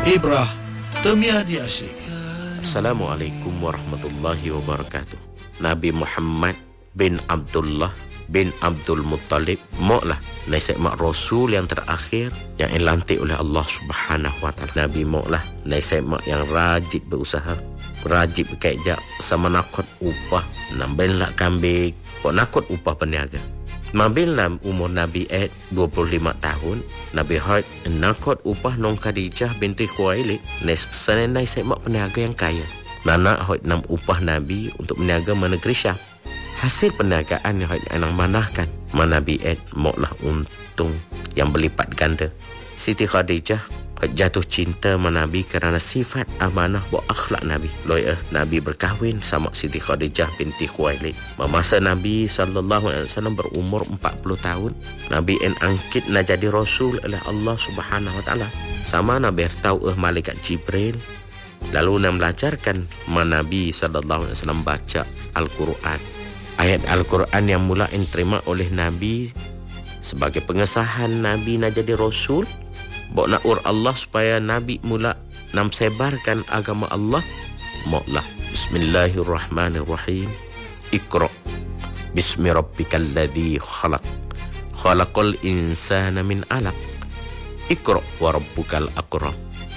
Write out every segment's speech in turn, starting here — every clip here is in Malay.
Ibrah Temiadi Asyik. Assalamualaikum warahmatullahi wabarakatuh. Nabi Muhammad bin Abdullah bin Abdul Muttalib moklah naisek mak Rasul yang terakhir yang dilantik oleh Allah Subhanahu wa taala. Nabi moklah naisek mak yang rajin berusaha, rajin bekerja sama nakot upah, nambil nak kambing, kok nakot upah peniaga. Mabilam umur Nabi 25 tahun, Nabi Hud nakot upah Nong Khadijah binti Khuwailid, senenai semak peniaga yang kaya. Nana Hud nam upah Nabi untuk meniaga menegeri Syam. Hasil perniagaan yang Hud anang manahkan, Nabi moklah untung yang berlipat ganda. Siti Khadijah jatuh cinta Nabi kerana sifat amanah buat akhlak Nabi. Nabi berkahwin sama Siti Khadijah binti Khuwailid. Masa Nabi SAW berumur 40 tahun, Nabi angkit nak jadi Rasul oleh Allah Subhanahu wa taala. Sama Nabi tahu malaikat Jibril. Lalu nak belajarkan Nabi SAW baca Al-Quran. Ayat Al-Quran yang mula diterima oleh Nabi sebagai pengesahan Nabi nak jadi Rasul. Bok nak Allah supaya Nabi mula nam sebarkan agama Allah. Moklah Bismillahirrahmanirrahim. Iqra Bismi rabbikal ladzi khalaq. Khalaqal insana min 'alaq. Iqra wa rabbukal akram.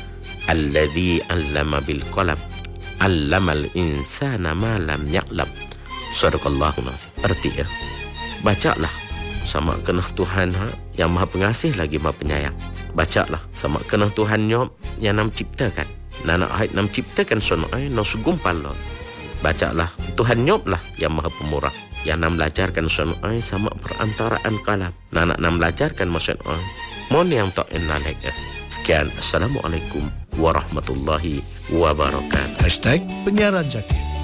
Alladzi 'allama bil qalam. 'Allamal insana ma lam ya'lam. Sadaqallahul azim. Arti ya, bacalah sama kena Tuhan yang Maha Pengasih lagi Maha Penyayang. Bacalah sama kena Tuhan nyop yang nam ciptakan. Nana hait nam ciptakan sonai no sugumpal lo. Bacalah Tuhan nyop lah yang Maha Pemurah, yang nam belajarkan sonai sama perantaraan kalam. Nana nam belajarkan maksud ai. Mon yang tak enalek. Sekian, Assalamualaikum warahmatullahi wabarakatuh. #Penyiaran Jakir.